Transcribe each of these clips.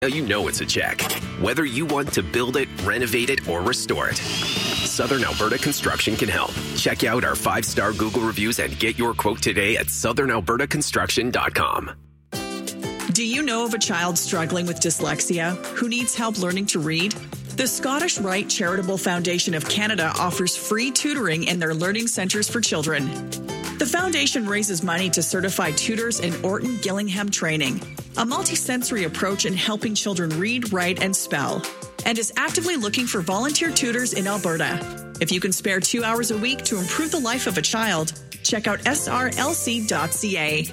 Now you know it's a check. Whether you want to build it, renovate it, or restore it, Southern Alberta Construction can help. Check out our 5-star Google reviews and get your quote today at southernalbertaconstruction.com. Do you know of a child struggling with dyslexia who needs help learning to read? The Scottish Rite Charitable Foundation of Canada offers free tutoring in their learning centres for children. The foundation raises money to certify tutors in Orton Gillingham training, a multisensory approach in helping children read, write, and spell, and is actively looking for volunteer tutors in Alberta. If you can spare 2 hours a week to improve the life of a child, check out srlc.ca.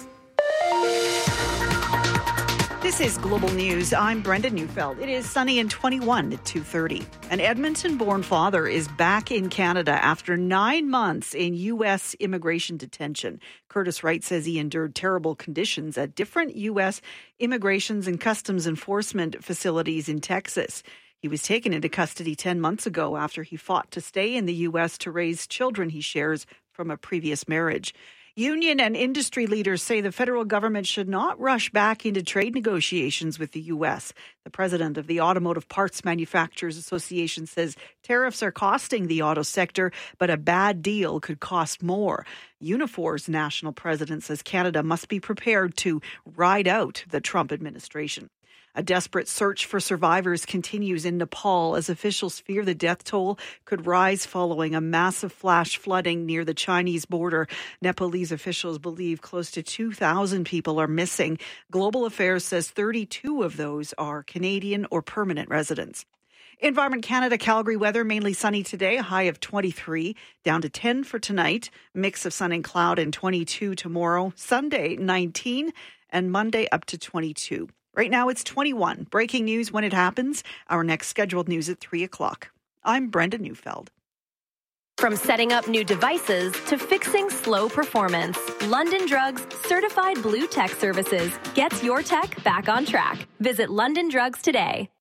This is Global News. I'm Brenda Neufeld. It is sunny and 21 at 2:30. An Edmonton-born father is back in Canada after 9 months in U.S. immigration detention. Curtis Wright says he endured terrible conditions at different U.S. immigrations and customs enforcement facilities in Texas. He was taken into custody 10 months ago after he fought to stay in the U.S. to raise children he shares from a previous marriage. Union and industry leaders say the federal government should not rush back into trade negotiations with the U.S. The president of the Automotive Parts Manufacturers Association says tariffs are costing the auto sector, but a bad deal could cost more. Unifor's national president says Canada must be prepared to ride out the Trump administration. A desperate search for survivors continues in Nepal as officials fear the death toll could rise following a massive flash flooding near the Chinese border. Nepalese officials believe close to 2,000 people are missing. Global Affairs says 32 of those are Canadian or permanent residents. Environment Canada, Calgary weather, mainly sunny today, a high of 23, down to 10 for tonight. Mix of sun and cloud, and 22 tomorrow. Sunday, 19, and Monday up to 22. Right now it's 21. Breaking news when it happens. Our next scheduled news at 3 o'clock. I'm Brenda Neufeld. From setting up new devices to fixing slow performance, London Drugs Certified Blue Tech Services gets your tech back on track. Visit London Drugs today.